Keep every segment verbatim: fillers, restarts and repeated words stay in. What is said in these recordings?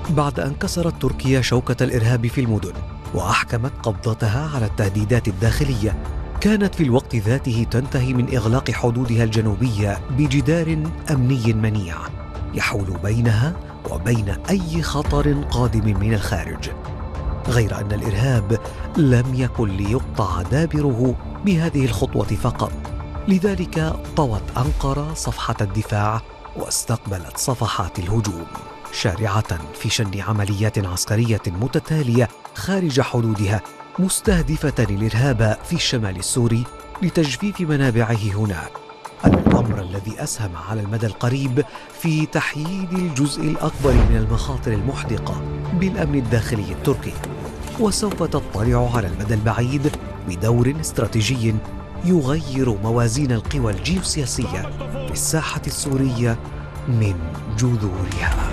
بعد أن كسرت تركيا شوكة الإرهاب في المدن وأحكمت قبضتها على التهديدات الداخلية، كانت في الوقت ذاته تنتهي من إغلاق حدودها الجنوبية بجدار أمني منيع يحول بينها وبين أي خطر قادم من الخارج. غير أن الإرهاب لم يكن ليقطع دابره بهذه الخطوة فقط، لذلك طوت أنقرة صفحة الدفاع واستقبلت صفحات الهجوم، شارعة في شن عمليات عسكرية متتالية خارج حدودها، مستهدفة الإرهاب في الشمال السوري لتجفيف منابعه هناك، الأمر الذي أسهم على المدى القريب في تحييد الجزء الأكبر من المخاطر المحدقة بالأمن الداخلي التركي، وسوف تطلع على المدى البعيد بدور استراتيجي يغير موازين القوى الجيوسياسية في الساحة السورية من جذورها.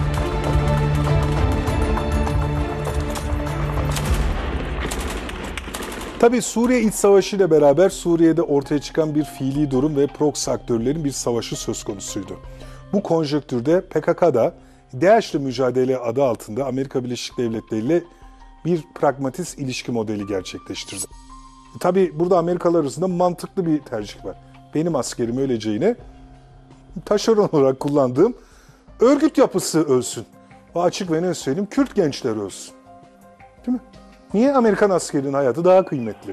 Tabii Suriye İç Savaşı ile beraber Suriye'de ortaya çıkan bir fiili durum ve proxy aktörlerin bir savaşı söz konusuydu. Bu konjonktürde P K K'da DAEŞ'le mücadele adı altında Amerika Birleşik Devletleri ile bir pragmatist ilişki modeli gerçekleştirdi. Tabii burada Amerikalılar arasında mantıklı bir tercih var. Benim askerim öleceğine taşeron olarak kullandığım örgüt yapısı ölsün. O açık ve ne söyleyeyim, Kürt gençler ölsün. Değil mi? Niye Amerikan askerinin hayatı daha kıymetli?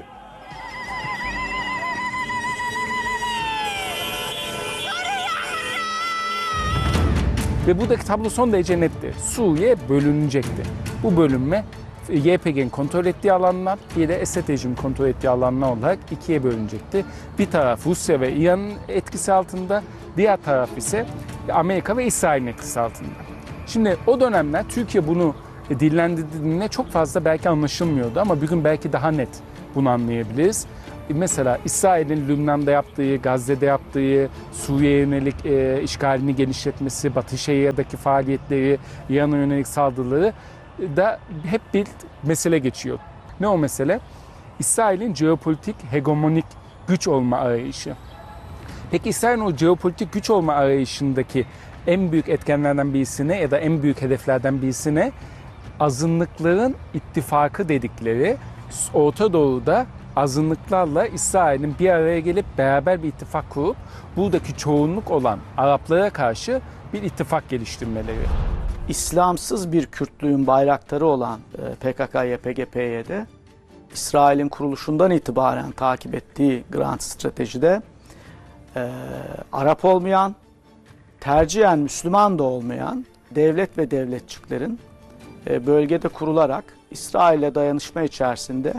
Ve buradaki tablo son derece netti. Suriye bölünecekti. Bu bölünme Y P G'nin kontrol ettiği alanlar, bir de Esed rejiminin kontrol ettiği alanlar olarak ikiye bölünecekti. Bir taraf Rusya ve İran'ın etkisi altında, diğer taraf ise Amerika ve İsrail'in etkisi altında. Şimdi o dönemler Türkiye bunu dillendirdiğinde çok fazla belki anlaşılmıyordu ama bugün belki daha net bunu anlayabiliriz. Mesela İsrail'in Lübnan'da yaptığı, Gazze'de yaptığı, Suriye'ye yönelik e, işgalini genişletmesi, Batı Şeria'daki faaliyetleri, İran'a yönelik saldırıları da hep bir mesele geçiyor. Ne o mesele? İsrail'in jeopolitik, hegemonik güç olma arayışı. Peki İsrail'in o jeopolitik güç olma arayışındaki en büyük etkenlerden birisine ya da en büyük hedeflerden birisine azınlıkların ittifakı dedikleri Orta Doğu'da azınlıklarla İsrail'in bir araya gelip beraber bir ittifak kurup buradaki çoğunluk olan Araplara karşı bir ittifak geliştirmeleri. İslamsız bir Kürtlüğün bayraktarı olan P K K Y P G P'ye İsrail'in kuruluşundan itibaren takip ettiği Grand Strateji'de e, Arap olmayan, tercihen Müslüman da olmayan devlet ve devletçiklerin e, bölgede kurularak İsrail'le dayanışma içerisinde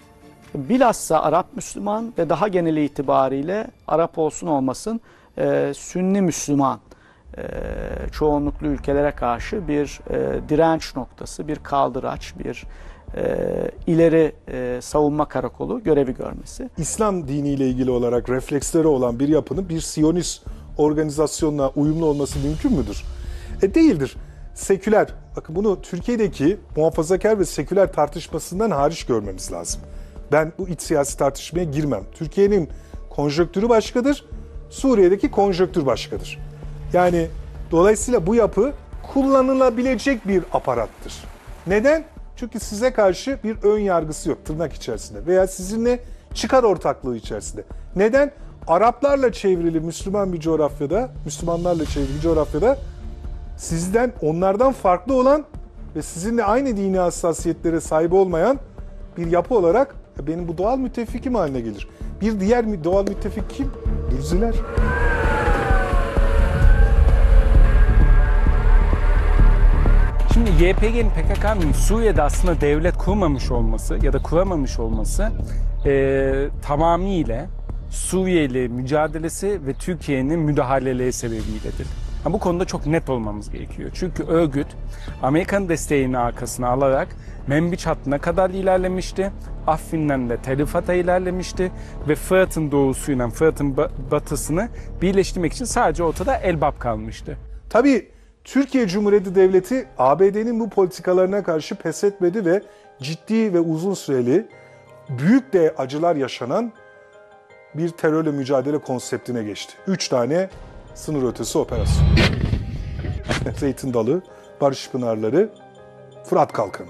bilhassa Arap Müslüman ve daha geneli itibariyle Arap olsun olmasın e, Sünni Müslüman e, çoğunluklu ülkelere karşı bir e, direnç noktası, bir kaldıraç, bir e, ileri e, savunma karakolu görevi görmesi. İslam diniyle ilgili olarak refleksleri olan bir yapının bir Siyonist organizasyonla uyumlu olması mümkün müdür? E değildir. Seküler, bakın bunu Türkiye'deki muhafazakar ve seküler tartışmasından hariç görmemiz lazım. Ben bu iç siyasi tartışmaya girmem. Türkiye'nin konjonktürü başkadır, Suriye'deki konjonktür başkadır. Yani dolayısıyla bu yapı kullanılabilecek bir aparattır. Neden? Çünkü size karşı bir ön yargısı yok tırnak içerisinde veya sizinle çıkar ortaklığı içerisinde. Neden? Araplarla çevrili Müslüman bir coğrafyada, Müslümanlarla çevrili bir coğrafyada sizden, onlardan farklı olan ve sizinle aynı dini hassasiyetlere sahip olmayan bir yapı olarak benim bu doğal müttefikim haline gelir. Bir diğer doğal müttefik kim? Gürcüler. Şimdi Y P G'nin, P K K'nın Suriye'de aslında devlet kurmamış olması ya da kuramamış olması e, tamamıyla Suriyeli mücadelesi ve Türkiye'nin müdahaleleri sebebiyledir. Ha, bu konuda çok net olmamız gerekiyor. Çünkü örgüt Amerikan desteğini arkasına alarak Menbiç hattına kadar ilerlemişti. Afrin'den de Tel Rifat'a ilerlemişti ve Fırat'ın doğusuyla Fırat'ın batısını birleştirmek için sadece ortada Elbap kalmıştı. Tabii Türkiye Cumhuriyeti Devleti A B D'nin bu politikalarına karşı pes etmedi ve ciddi ve uzun süreli büyük de acılar yaşanan bir terörle mücadele konseptine geçti. Üç tane sınır ötesi operasyon. Zeytin Dalı, Barış Pınarları, Fırat Kalkanı.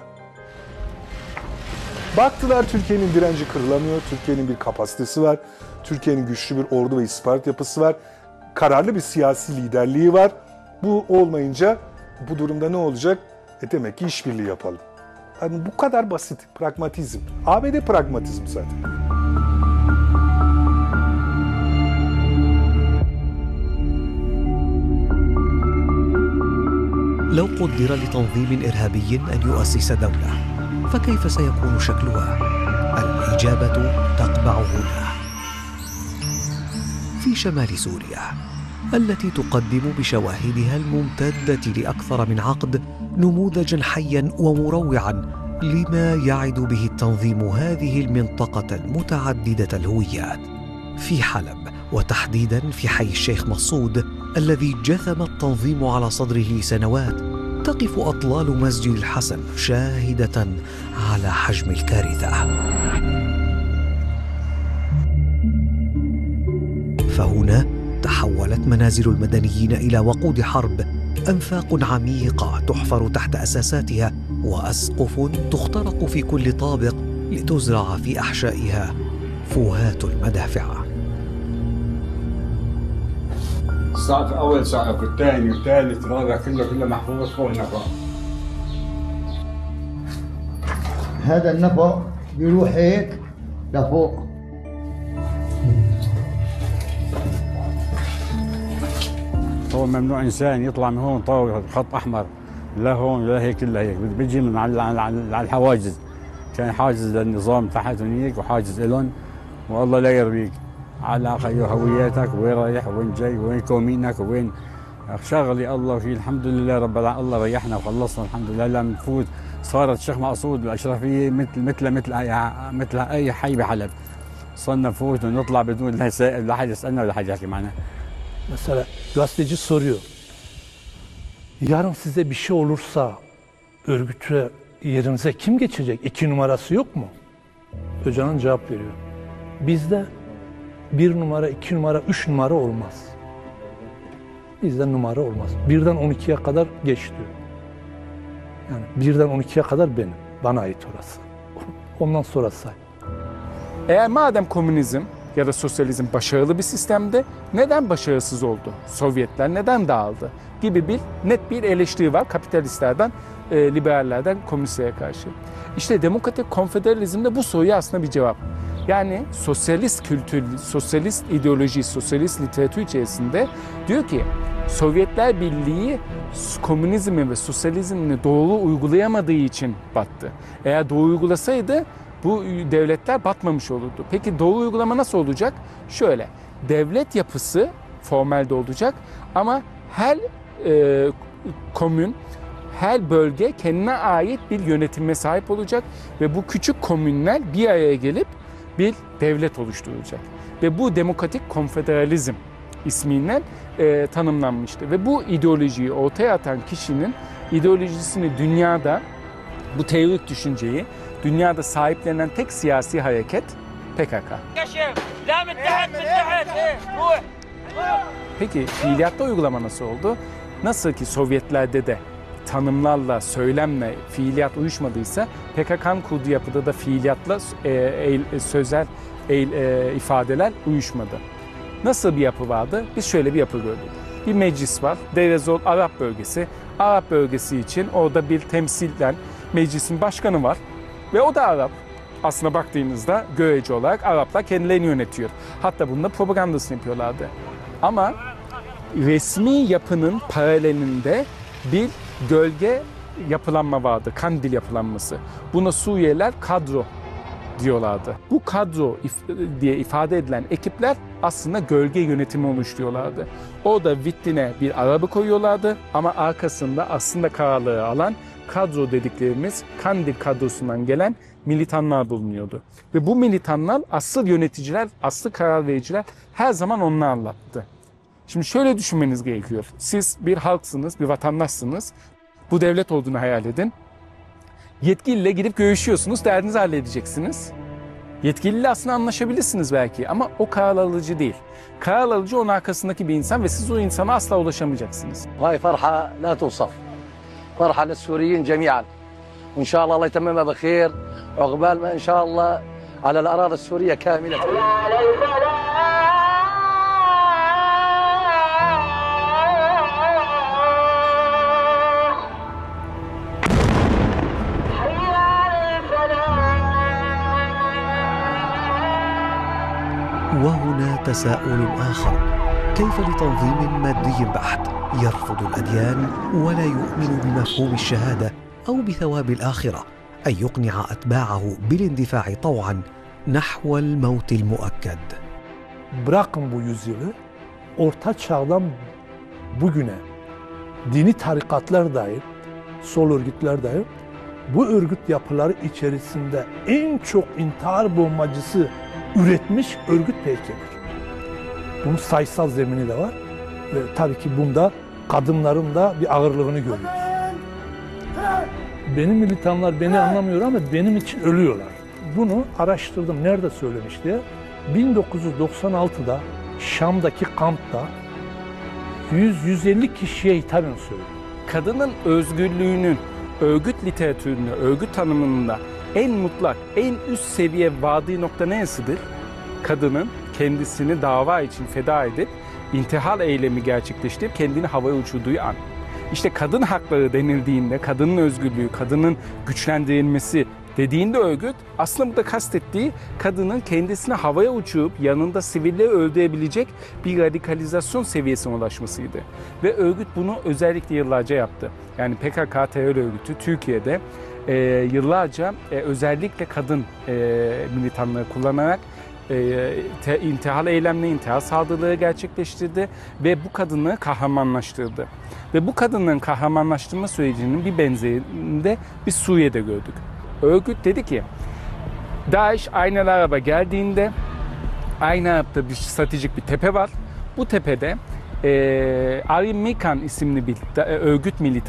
Baktılar Türkiye'nin direnci kırılamıyor, Türkiye'nin bir kapasitesi var, Türkiye'nin güçlü bir ordu ve istihbarat yapısı var, kararlı bir siyasi liderliği var. Bu olmayınca bu durumda ne olacak? E demek ki işbirliği yapalım. Yani bu kadar basit, pragmatizm. A B D pragmatizm zaten. لو قدر لتنظيم إرهابي أن يؤسس دولة فكيف سيكون شكلها؟ الإجابة تقبع هنا في شمال سوريا التي تقدم بشواهدها الممتدة لأكثر من عقد نموذجا حيا ومروعا لما يعد به التنظيم هذه المنطقة المتعددة الهويات. في حلب وتحديدا في حي الشيخ مقصود الذي جثم التنظيم على صدره لسنوات تقف أطلال مسجد الحسن شاهدة على حجم الكارثة. فهنا تحولت منازل المدنيين إلى وقود حرب، أنفاق عميقة تحفر تحت أساساتها وأسقف تخترق في كل طابق لتزرع في أحشائها فوهات المدافع. السقف أول سقف والثاني والثالث والرابع كله كله محفوظ فوق النفق. هذا النفق بيروح هيك لفوق. هو ممنوع إنسان يطلع من هون طاوي خط أحمر لا هون لا هيك إلا هيك، بيجي من على على الحواجز. كان حاجز للنظام تحت هنيك وحاجز إلهم، والله لا يرضيك على خيو هوياتك وين رايح وين جاي وين كومينك وين شغلي الله فيه. الحمد لله رب العالمين الله ريحنا وخلصنا الحمد لله. لا بنفوت صارت الشيخ مقصود الأشرفية مثل مثل مثل مثل أي حي بحلب. صرنا نفوت ونطلع بدون لا سائل لا حد يسألنا ولا حد يحكي معنا. Mesela gazeteci soruyor. Yarın size bir şey olursa örgütü yerinize kim geçecek? İki numarası yok mu? Öcalan cevap veriyor. Bizde bir numara, iki numara, üç numara olmaz. Bizde numara olmaz. Birden on ikiye kadar geç diyor. Yani birden on ikiye kadar benim. Bana ait orası. Ondan sonra say. Eğer madem komünizm ya da sosyalizm başarılı bir sistemde neden başarısız oldu? Sovyetler neden dağıldı? Gibi bir net bir eleştiri var kapitalistlerden, e, liberallerden komünistlere karşı. İşte demokratik konfederalizmde bu soruya aslında bir cevap. Yani sosyalist kültür, sosyalist ideoloji, sosyalist literatür içerisinde diyor ki Sovyetler Birliği komünizmi ve sosyalizmi doğru uygulayamadığı için battı. Eğer doğru uygulasaydı bu devletler batmamış olurdu. Peki doğru uygulama nasıl olacak? Şöyle, devlet yapısı formelde olacak ama her e, komün, her bölge kendine ait bir yönetime sahip olacak ve bu küçük komünler bir araya gelip bir devlet oluşturacak. Ve bu demokratik konfederalizm ismiyle e, tanımlanmıştı. Ve bu ideolojiyi ortaya atan kişinin ideolojisini dünyada, bu teorik düşünceyi dünyada sahiplenen tek siyasi hareket P K K. Peki fiiliyatta uygulama nasıl oldu? Nasıl ki Sovyetlerde de tanımlarla, söylemle fiiliyat uyuşmadıysa P K K'nın kurduğu yapıda da fiiliyatla e, e, sözel e, e, ifadeler uyuşmadı. Nasıl bir yapı vardı? Biz şöyle bir yapı gördük. Bir meclis var. Deir ez-Zor Arap bölgesi. Arap bölgesi için orada bir temsilden meclisin başkanı var. Ve o da Arap. Aslına baktığınızda görece olarak Araplar kendilerini yönetiyor. Hatta bunun da propagandasını yapıyorlardı. Ama resmi yapının paralelinde bir gölge yapılanma vardı. Kandil yapılanması. Buna Suriyeliler kadro diyorlardı. Bu kadro if- diye ifade edilen ekipler aslında gölge yönetimi oluşturuyorlardı. O da vitrine bir araba koyuyorlardı ama arkasında aslında kararları alan kadro dediklerimiz Kandil kadrosundan gelen militanlar bulunuyordu. Ve bu militanlar asıl yöneticiler, asıl karar vericiler her zaman onlarlattı. Şimdi şöyle düşünmeniz gerekiyor. Siz bir halksınız, bir vatandaşsınız. Bu devlet olduğunu hayal edin. Yetkiliyle gidip görüşüyorsunuz, derdinizi halledeceksiniz. Yetkiliyle aslında anlaşabilirsiniz belki ama o karar alıcı değil. Karar alıcı onun arkasındaki bir insan ve siz o insana asla ulaşamayacaksınız. هاي فرحة لا توصف فرحة للسوريين جميعا، وإن شاء الله الله يتممها بخير عقبال ما إن شاء الله على الأراضي السورية كاملة. وهنا تساؤل آخر: كيف لتنظيم مادي بحت يرفض الأديان ولا يؤمن بمفهوم الشهادة أو بثواب الآخرة أن يقنع أتباعه بالاندفاع طوعا نحو الموت المؤكد؟ Bırakın bu yüzyılı, Orta Çağ'dan bugüne dini tarikatlar dahil, sol örgütler dahil, bu örgüt yapıları içerisinde en çok intihar bombacısı üretmiş örgüt P K K'dir. Bunun sayısal zemini de var ve tabii ki bunda kadınların da bir ağırlığını görüyoruz. Benim militanlar beni anlamıyor ama benim için ölüyorlar. Bunu araştırdım, nerede söylemiş diye. bin dokuz yüz doksan altıda Şam'daki kampta yüz yüz elli kişiye hitaben söylüyor. Kadının özgürlüğünün örgüt literatüründe, örgüt tanımında en mutlak, en üst seviye vardığı nokta neresidir? Kadının kendisini dava için feda edip intihar eylemi gerçekleştirip kendini havaya uçurduğu an. İşte kadın hakları denildiğinde, kadının özgürlüğü, kadının güçlendirilmesi dediğinde örgüt aslında burada kastettiği kadının kendisini havaya uçurup yanında sivilleri öldürebilecek bir radikalizasyon seviyesine ulaşmasıydı. Ve örgüt bunu özellikle yıllarca yaptı. Yani P K K terör örgütü Türkiye'de e, yıllarca e, özellikle kadın e, militanları kullanarak e, te, intihar eylemleri, intihar saldırıları gerçekleştirdi ve bu kadını kahramanlaştırdı. Ve bu kadının kahramanlaştırma sürecinin bir benzerini de biz Suriye'de gördük. Örgüt dedi ki, DAEŞ Aynel Arab'a geldiğinde Aynel Arab'da bir stratejik bir tepe var. Bu tepede e, Arim Mikan isimli bir örgüt militanı